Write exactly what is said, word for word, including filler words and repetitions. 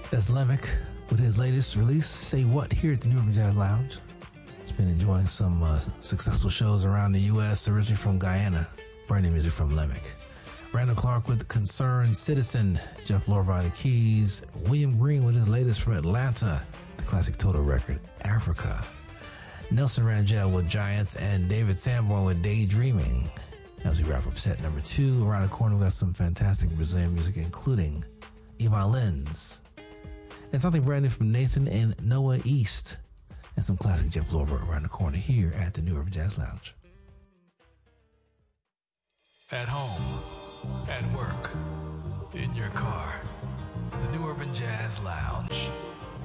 That's Lemick with his latest release, Say What, here at the New Urban Jazz Lounge. He's been enjoying some uh, successful shows around the U S, originally from Guyana. Brand new music from Lemick. Randall Clark with Concerned Citizen, Jeff Lorber on the keys, William Green with his latest from Atlanta, the classic Toto record, Africa. Nelson Rangel with Giants, and David Sanborn with Daydreaming. As we wrap up set number two, around the corner we got some fantastic Brazilian music, including Ivan Lins, and something brand new from Nathan and Noah East, and some classic Jeff Lorber around the corner here at the New Urban Jazz Lounge. At home, at work, in your car, the New Urban Jazz Lounge.